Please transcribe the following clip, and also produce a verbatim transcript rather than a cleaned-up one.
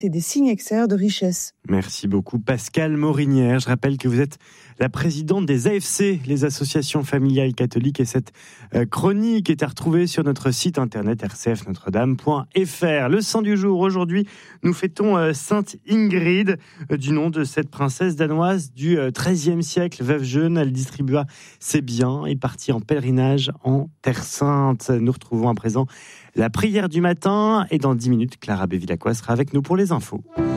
et des signes extérieurs de richesse. Merci beaucoup Pascale Morinière. Je rappelle que vous êtes la présidente des A F C, les associations familiales catholiques, et cette euh, chronique est à retrouver sur notre site internet r c f notre dame point f r. Le saint du jour, aujourd'hui, nous fêtons euh, Sainte Ingrid, euh, du nom de cette princesse danoise du euh, treizième siècle, veuve jeune. Elle distribua ses biens et partit en pèlerinage en Terre Sainte. Nous retrouvons à présent la prière du matin, et dans dix minutes, Clara Bevilacqua sera avec nous pour les infos.